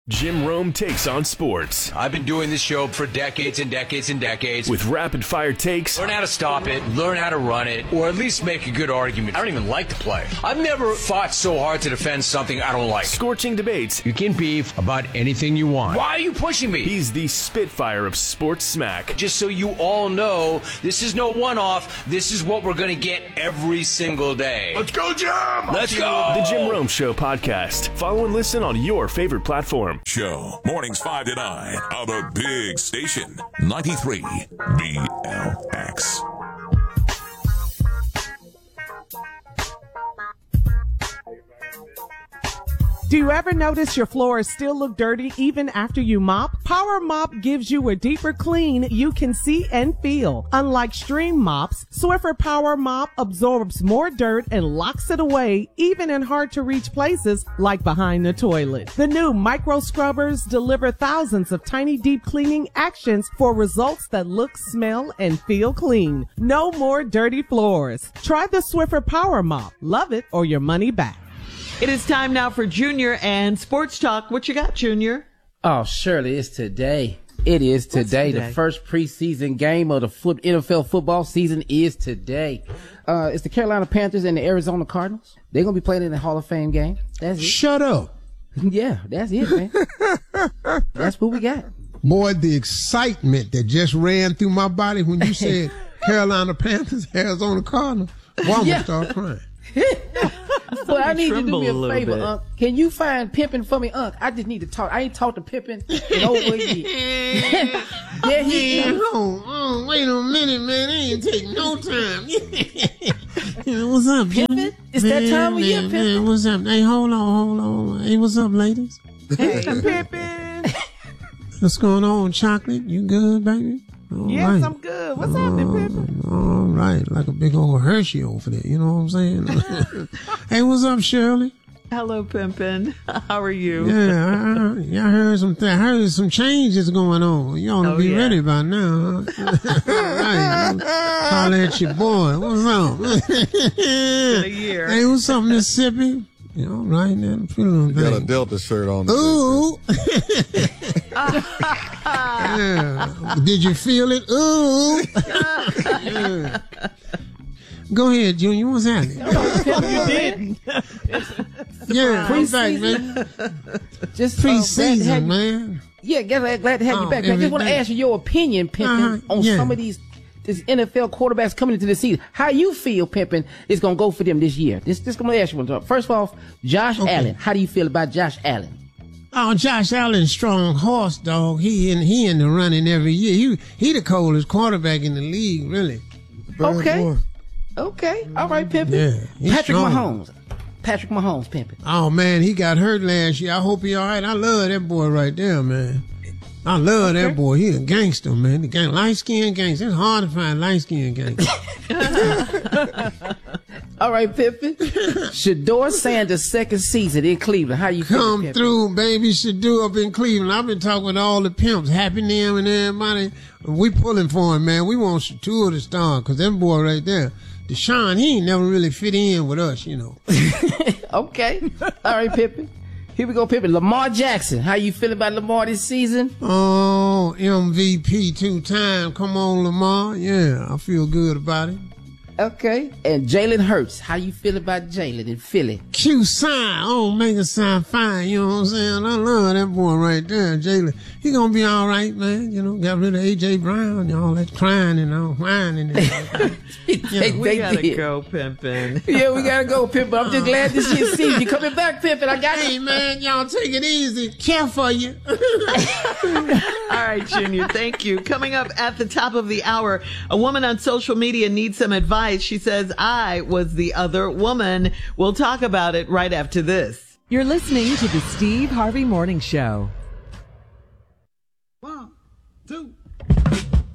Jim Rome takes on sports. I've been doing this show for decades and decades and decades. With rapid-fire takes. Learn how to stop it, learn how to run it, or at least make a good argument. I don't even like the play. I've never fought so hard to defend something I don't like. Scorching debates. You can beef about anything you want. Why are you pushing me? He's the Spitfire of sports smack. Just so you all know, this is no one-off. This is what we're going to get every single day. Let's go, Jim! Let's go! The Jim Rome Show podcast. Follow and listen on your favorite platform. Show mornings 5 to 9 on the big station 93 BLX. Do you ever notice your floors still look dirty even after you mop? Power Mop gives you a deeper clean you can see and feel. Unlike Stream Mops, Swiffer Power Mop absorbs more dirt and locks it away even in hard-to-reach places like behind the toilet. The new micro scrubbers deliver thousands of tiny deep cleaning actions for results that look, smell, and feel clean. No more dirty floors. Try the Swiffer Power Mop. Love it or your money back. It is time now for Junior and Sports Talk. What you got, Junior? Oh, Shirley, it's today. It is today. The first preseason game of the NFL football season is today. It's the Carolina Panthers and the Arizona Cardinals. They're going to be playing in the Hall of Fame game. That's it. Shut up. Yeah, that's it, man. That's what we got. Boy, the excitement that just ran through my body when you said Carolina Panthers, Arizona Cardinals. Well, I'm going to start crying. But I need you to do me a favor, Unc. Can you find Pimpin for me, Unc? I just need to talk. I ain't talked to Pimpin in over a year. There he is. Wait a minute, man. It ain't take no time. What's up, Pimpin? It's that time of year, Pimpin. What's up? Hey, hold on. Hey, what's up, ladies? Hey, Pimpin. What's going on, Chocolate? You good, baby? All yes, right. I'm good. What's happening, Pimpin? All right. Like a big old Hershey over there. You know what I'm saying? Hey, what's up, Shirley? Hello, Pimpin. How are you? Yeah, I heard some things. I heard some changes going on. You ought to be ready by now. Huh? Right. Holler at your boy. What's up? Been a year. Hey, what's up, Mississippi? You all right now? You got a Delta shirt on. Ooh. Yeah. Did you feel it? Ooh. Yeah. Go ahead, Junior. What's happening? You did. Yeah, I'm back, man. Just Preseason, man. Yeah, glad to have you back. Man, I just want to ask you your opinion, Pimpin, on some of these NFL quarterbacks coming into the season. How you feel, Pimpin, is going to go for them this year? This going to ask you one. First off, Josh Allen. How do you feel about Josh Allen? Oh, Josh Allen, strong horse, dog. He in the running every year. He the coldest quarterback in the league, really. Okay. Okay. All right, Pimpin. Yeah. Patrick Mahomes, Pimpin. Oh, man, he got hurt last year. I hope he all right. I love that boy right there, man. I love that boy. He a gangster, man. The light-skinned gangster. It's hard to find light-skinned gangsters. All right, Pimpin. Shedeur Sanders' second season in Cleveland. How you feeling, Come through, baby. Shedeur up in Cleveland. I've been talking with all the pimps, Happy Nim and everybody. We pulling for him, man. We want Shedeur to start because that boy right there, Deshaun, he ain't never really fit in with us, you know. Okay. All right, Pimpin. Here we go, Pimpin. Lamar Jackson. How you feeling about Lamar this season? Oh, MVP 2-time. Come on, Lamar. Yeah, I feel good about it. Okay. And Jalen Hurts. How you feel about Jalen in Philly? Q sign. Oh, make it sound fine. You know what I'm saying? I love that boy right there, Jalen. He gonna be all right, man. You know, got rid of A.J. Brown, all that crying and all whining. We gotta go, Pimpin. Yeah, we gotta go, Pimpin. I'm just glad to see you coming back, Pimpin. I got you. Hey, man, y'all take it easy. Care for you. All right, Junior, thank you. Coming up at the top of the hour, a woman on social media needs some advice. She says, I was the other woman. We'll talk about it right after this. You're listening to the Steve Harvey Morning Show.